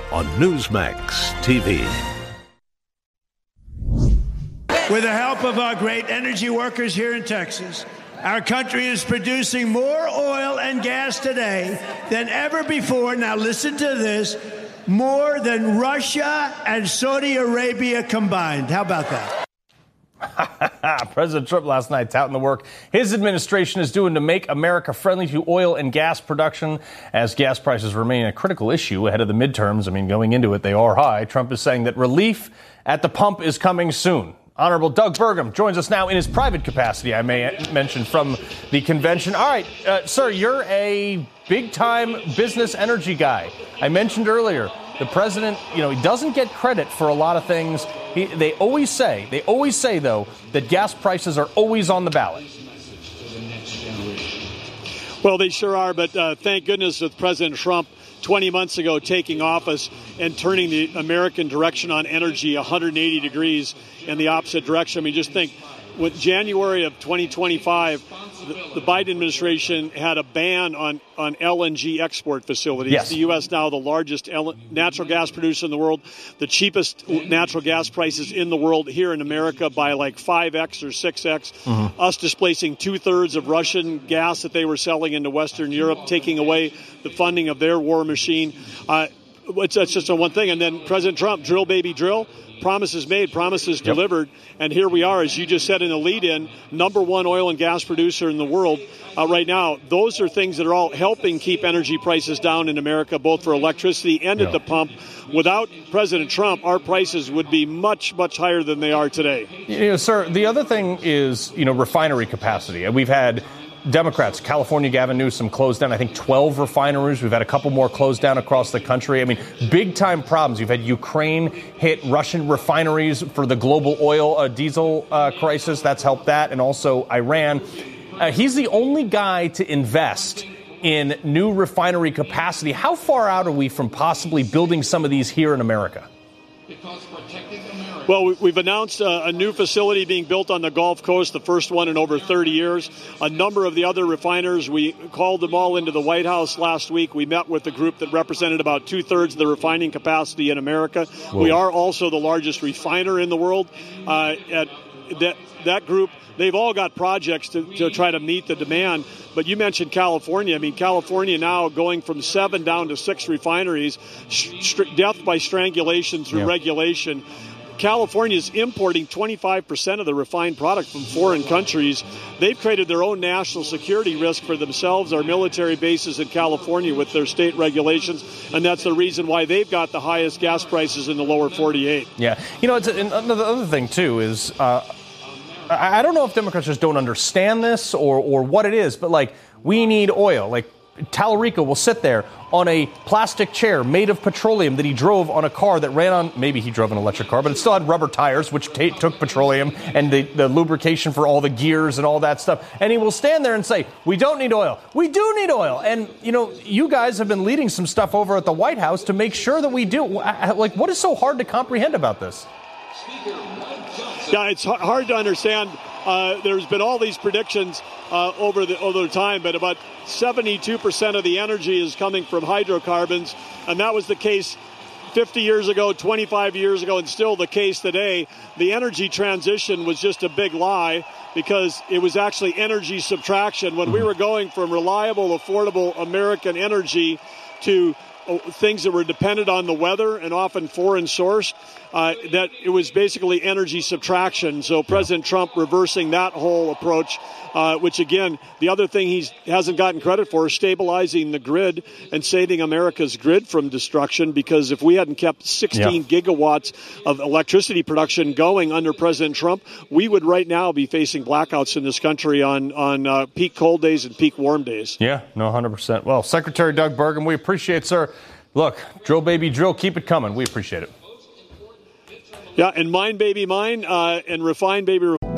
on Newsmax TV. With the help of our great energy workers here in Texas, our country is producing more oil and gas today than ever before. Now listen to this, more than Russia and Saudi Arabia combined. How about that? President Trump last night touting the work his administration is doing to make America friendly to oil and gas production as gas prices remain a critical issue ahead of the midterms. I mean, going into it, they are high. Trump is saying that relief at the pump is coming soon. Honorable Doug Burgum joins us now in his private capacity, I may mention, from the convention. All right, sir, you're a big-time business energy guy. I mentioned earlier, the president, he doesn't get credit for a lot of things. They always say, though, that gas prices are always on the ballot. Well, they sure are, but thank goodness with President Trump 20 months ago taking office and turning the American direction on energy 180 degrees in the opposite direction. I mean, just think, with January of 2025, the Biden administration had a ban on LNG export facilities. Yes. The U.S. now the largest natural gas producer in the world, the cheapest natural gas prices in the world here in America by like 5x or 6x. Mm-hmm. Us displacing 2/3 of Russian gas that they were selling into Western Europe, taking away the funding of their war machine. That's just one thing. And then President Trump, drill, baby, drill. Promises made, promises delivered, and here we are, as you just said in the lead-in, number one oil and gas producer in the world right now. Those are things that are all helping keep energy prices down in America, both for electricity and at the pump. Without President Trump, our prices would be much, much higher than they are today. Sir, the other thing is, refinery capacity. We've had Democrats, California, Gavin Newsom closed down, I think, 12 refineries. We've had a couple more closed down across the country. I mean, big time problems. You've had Ukraine hit Russian refineries for the global oil diesel crisis. That's helped that. And also Iran. He's the only guy to invest in new refinery capacity. How far out are we from possibly building some of these here in America? Well, we've announced a new facility being built on the Gulf Coast, the first one in over 30 years. A number of the other refiners, we called them all into the White House last week. We met with the group that represented about 2/3 of the refining capacity in America. Whoa. We are also the largest refiner in the world. At that group, they've all got projects to try to meet the demand. But you mentioned California. I mean, California now going from 7 down to 6 refineries, death by strangulation through regulation. California is importing 25% of the refined product from foreign countries. They've created their own national security risk for themselves, our military bases in California with their state regulations, and that's the reason why they've got the highest gas prices in the lower 48. Yeah. It's another thing, too, is I don't know if Democrats just don't understand this or what it is, but, we need oil. Tallarico will sit there on a plastic chair made of petroleum that he drove on a car that ran on, maybe he drove an electric car, but it still had rubber tires, which took petroleum and the lubrication for all the gears and all that stuff. And he will stand there and say, we don't need oil. We do need oil. And, you guys have been leading some stuff over at the White House to make sure that we do. What is so hard to comprehend about this? Yeah, it's hard to understand. There's been all these predictions over the time, but about 72% of the energy is coming from hydrocarbons, and that was the case 50 years ago, 25 years ago, and still the case today. The energy transition was just a big lie because it was actually energy subtraction. When we were going from reliable, affordable American energy to things that were dependent on the weather and often foreign sourced, that it was basically energy subtraction. So President Trump reversing that whole approach, which again, the other thing he hasn't gotten credit for is stabilizing the grid and saving America's grid from destruction, because if we hadn't kept 16 gigawatts of electricity production going under President Trump, we would right now be facing blackouts in this country on peak cold days and peak warm days. Yeah, no, 100%. Well, Secretary Doug Burgum, we appreciate, sir. Look, drill, baby, drill. Keep it coming. We appreciate it. Yeah, and mine, baby, mine, and refine, baby.